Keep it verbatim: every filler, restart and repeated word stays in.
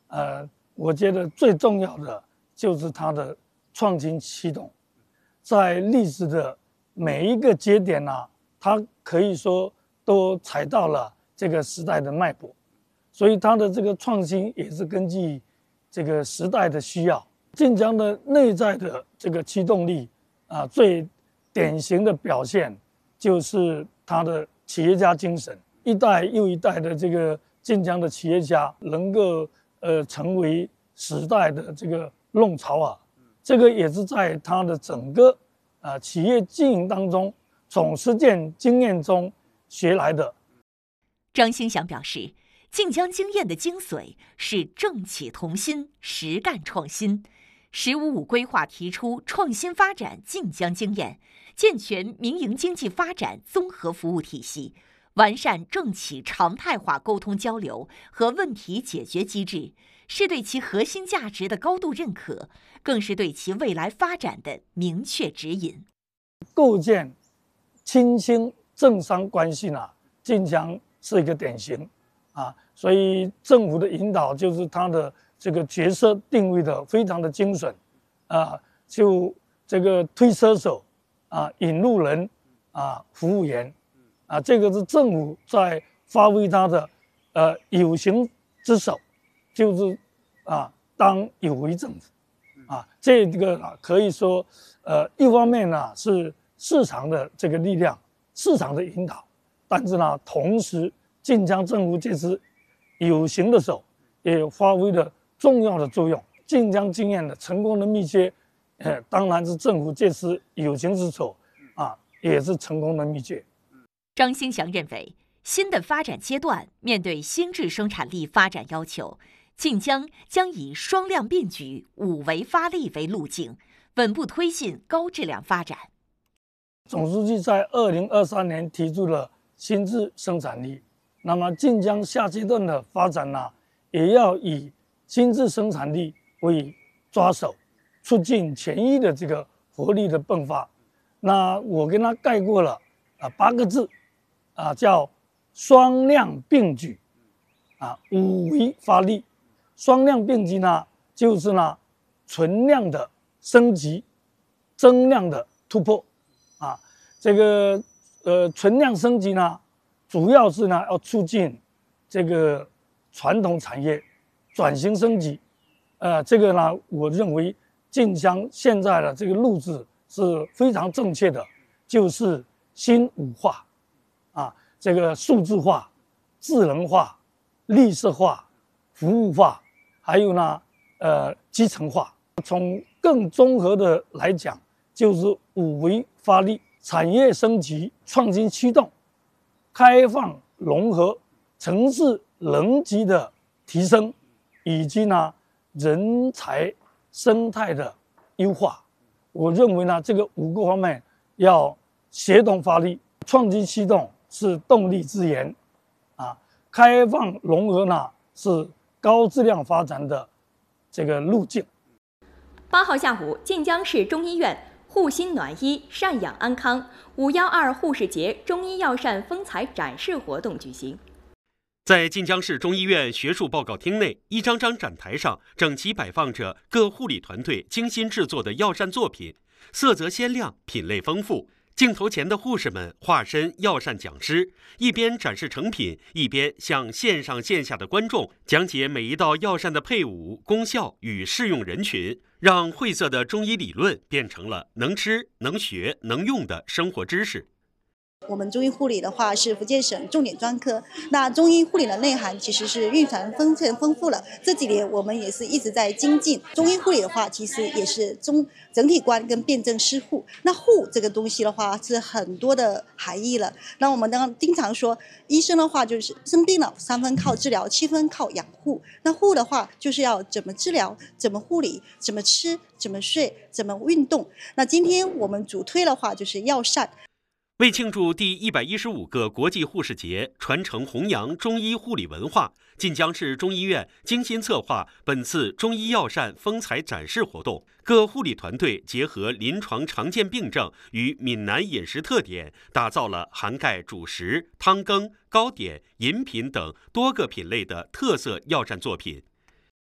呃，我觉得最重要的就是它的创新驱动，在历史的每一个节点呢、啊，它可以说都踩到了这个时代的脉搏，所以它的这个创新也是根据这个时代的需要。晋江的内在的这个驱动力啊，最典型的表现就是它的企业家精神，一代又一代的这个晋江的企业家能够呃成为时代的这个弄潮儿，这个也是在它的整个啊、呃、企业经营当中从实践经验中学来的。 张兴祥表示，晋江经验的精髓是政企同心、实干创新。十五五规划提出创新发展晋江经验，健全民营经济发展综合服务体系，完善政企常态化沟通交流和问题解决机制，是对其核心价值的高度认可，更是对其未来发展的明确指引。 构建亲兴政商关系呢，晋江是一个典型啊，所以政府的引导就是它的这个角色定位的非常的精准啊，就这个推车手啊、引路人啊、服务员啊，这个是政府在发挥它的呃有形之手，就是啊当有为政府啊，这个啊可以说呃一方面呢是市场的这个力量，市场的引导，但是呢同时晋江政府这支有形的手也发挥了重要的作用。晋江经验的成功的秘诀，呃，当然是政府这次有形之手啊，也是成功的秘诀。 张兴祥认为，新的发展阶段面对新质生产力发展要求，晋江将以双量并举、五维发力为路径，稳步推进高质量发展。 总书记在二零二三年提出了新质生产力，那么晋江下阶段的发展呢，也要以新质生产力为抓手，促进前一的这个活力的迸发。那我跟他概括了啊八个字啊，叫双量并举啊，五维发力。双量并举呢，就是呢存量的升级，增量的突破啊。这个呃存量升级呢，主要是呢要促进这个传统产业转型升级。呃，这个呢，我认为晋江现在的这个路子是非常正确的，就是新五化啊，这个数字化、智能化、绿色化、服务化，还有呢，呃，基层化。从更综合的来讲，就是五维发力：产业升级、创新驱动、开放融合、城市能级的提升，以及呢人才生态的优化。我认为呢，这个五个方面要协同发力，创新驱动是动力之源，啊，开放融合呢是高质量发展的这个路径。 八号下午，晋江市中医院护心暖医赡养安康五幺二护士节中医药膳风采展示活动举行。 在晋江市中医院学术报告厅内，一张张展台上整齐摆放着各护理团队精心制作的药膳作品，色泽鲜亮，品类丰富。镜头前的护士们化身药膳讲师，一边展示成品，一边向线上线下的观众讲解每一道药膳的配伍、功效与适用人群，让晦涩的中医理论变成了能吃、能学、能用的生活知识。 我们中医护理的话是福建省重点专科，那中医护理的内涵其实是蕴含丰富丰富了。这几年我们也是一直在精进中医护理的话，其实也是中整体观跟辨证施护。那护这个东西的话是很多的含义了。那我们刚刚经常说，医生的话就是生病了，三分靠治疗，七分靠养护。那护的话就是要怎么治疗，怎么护理，怎么吃，怎么睡，怎么运动。那今天我们主推的话就是药膳。 为庆祝第一百一十五个国际护士节，传承弘扬中医护理文化，晋江市中医院精心策划本次中医药膳风采展示活动。各护理团队结合临床常见病症与闽南饮食特点，打造了涵盖主食、汤羹、糕点、饮品等多个品类的特色药膳作品。